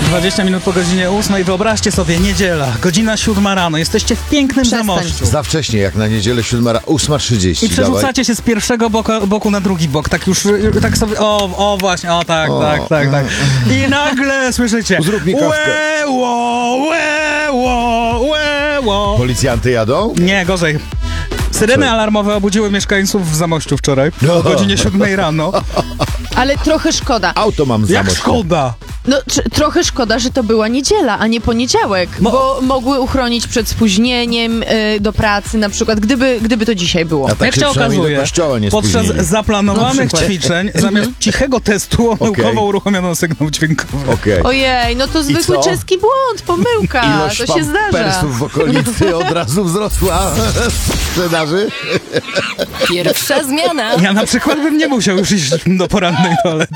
20 minut po godzinie 8. Wyobraźcie sobie, niedziela, godzina 7 rano. Jesteście w pięknym Zamościu. Za wcześnie, jak na niedzielę 8:30. I przerzucacie się z pierwszego boku na drugi bok. Tak już, tak sobie, właśnie, tak. I nagle słyszycie... Zrób mi kawkę. Policjanty jadą? Nie, gorzej. Syreny alarmowe obudziły mieszkańców w Zamościu wczoraj o godzinie 7 rano. Ale trochę szkoda. Auto mam z Jak Zamościa. szkoda! No, trochę szkoda, że to była niedziela, a nie poniedziałek, bo mogły uchronić przed spóźnieniem do pracy, na przykład, gdyby to dzisiaj było. A tak Jak się się przynajmniej do okazuje, kościoła nie podczas spóźnili. zaplanowanych ćwiczeń, zamiast cichego testu omyłkowo Okej. uruchomiono sygnał dźwiękowy. Okej. Ojej, no to zwykły co? czeski błąd, pomyłka, Ilość to się zdarza. pampersów w okolicy od razu wzrosła w sprzedaży. Pierwsza zmiana. Ja na przykład bym nie musiał już iść do porannej toalety.